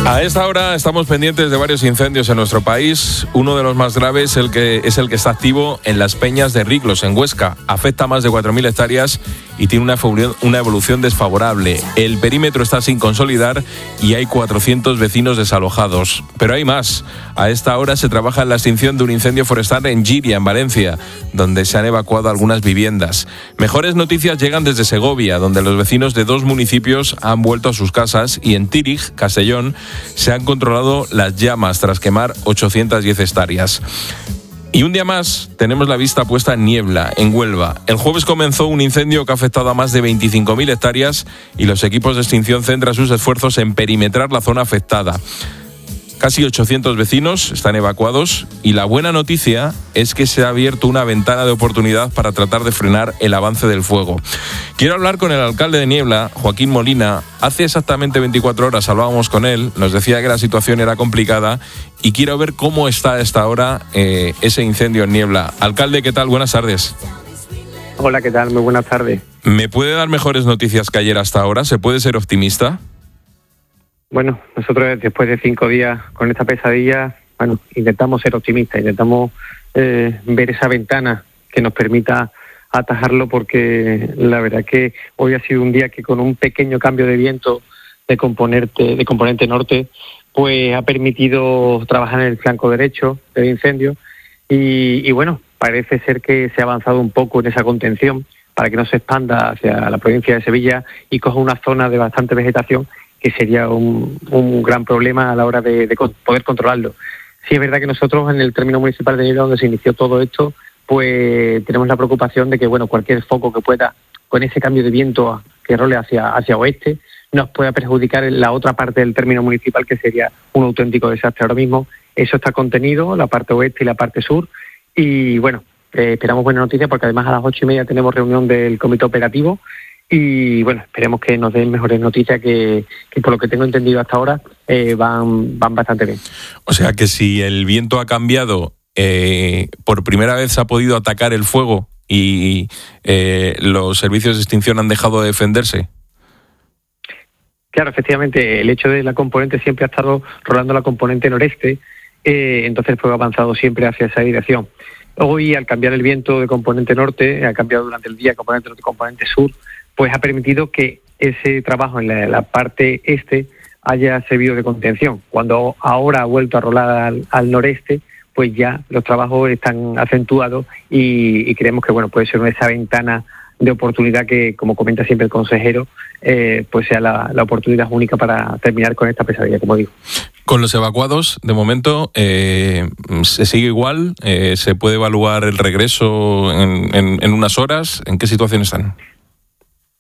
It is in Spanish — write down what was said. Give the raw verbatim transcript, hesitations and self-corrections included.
A esta hora estamos pendientes de varios incendios en nuestro país. Uno de los más graves el que, es el que está activo en las Peñas de Riclos, en Huesca. Afecta a más de cuatro mil hectáreas y tiene una evolución, una evolución desfavorable. El perímetro está sin consolidar y hay cuatrocientos vecinos desalojados. Pero hay más. A esta hora se trabaja en la extinción de un incendio forestal en Giria, en Valencia, donde se han evacuado algunas viviendas. Mejores noticias llegan desde Segovia, donde los vecinos de dos municipios han vuelto a sus casas, y en Tírig, Castellón, se han controlado las llamas tras quemar ochocientas diez hectáreas. Y un día más tenemos la vista puesta en Niebla, en Huelva. El jueves comenzó un incendio que ha afectado a más de veinticinco mil hectáreas y los equipos de extinción centran sus esfuerzos en perimetrar la zona afectada. Casi ochocientos vecinos están evacuados y la buena noticia es que se ha abierto una ventana de oportunidad para tratar de frenar el avance del fuego. Quiero hablar con el alcalde de Niebla, Joaquín Molina. Hace exactamente veinticuatro horas hablábamos con él, nos decía que la situación era complicada y quiero ver cómo está a esta hora eh, ese incendio en Niebla. Alcalde, ¿qué tal? Buenas tardes. Hola, ¿qué tal? Muy buenas tardes. ¿Me puede dar mejores noticias que ayer hasta ahora? ¿Se puede ser optimista? Bueno, nosotros después de cinco días con esta pesadilla, bueno, intentamos ser optimistas, intentamos eh, ver esa ventana que nos permita atajarlo, porque la verdad que hoy ha sido un día que con un pequeño cambio de viento de componente, de componente norte, pues ha permitido trabajar en el flanco derecho del incendio y, y bueno, parece ser que se ha avanzado un poco en esa contención para que no se expanda hacia la provincia de Sevilla y coja una zona de bastante vegetación, que sería un, un gran problema a la hora de, de poder controlarlo. Sí es verdad que nosotros en el término municipal de Niebla, donde se inició todo esto, pues tenemos la preocupación de que bueno, cualquier foco que pueda, con ese cambio de viento que role hacia, hacia oeste, nos pueda perjudicar en la otra parte del término municipal, que sería un auténtico desastre. Ahora mismo eso está contenido, la parte oeste y la parte sur, y bueno, eh, esperamos buenas noticias, porque además a las ocho y media tenemos reunión del comité operativo. Y bueno, esperemos que nos den mejores noticias que, que por lo que tengo entendido hasta ahora eh, van, van bastante bien. O sea que si el viento ha cambiado, eh, por primera vez se ha podido atacar el fuego y eh, los servicios de extinción han dejado de defenderse. Claro, efectivamente, el hecho de la componente siempre ha estado rolando la componente noreste, eh, entonces el fuego ha avanzado siempre hacia esa dirección. Hoy, al cambiar el viento de componente norte, ha cambiado durante el día componente norte y componente sur, pues ha permitido que ese trabajo en la, la parte este haya servido de contención. Cuando ahora ha vuelto a rolar al, al noreste, pues ya los trabajos están acentuados y, y creemos que bueno, puede ser esa ventana de oportunidad que, como comenta siempre el consejero, eh, pues sea la, la oportunidad única para terminar con esta pesadilla, como digo. Con los evacuados, de momento, eh, ¿se sigue igual? Eh, ¿Se puede evaluar el regreso en, en, en unas horas? ¿En qué situación están?